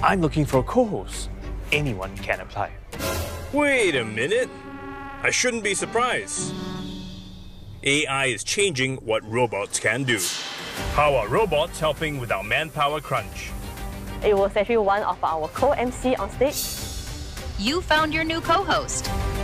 I'm looking for a co-host. Anyone can apply. Wait a minute. I shouldn't be surprised. AI is changing what robots can do. How are robots helping with our manpower crunch? It was actually one of our co-MC on stage. You found your new co-host.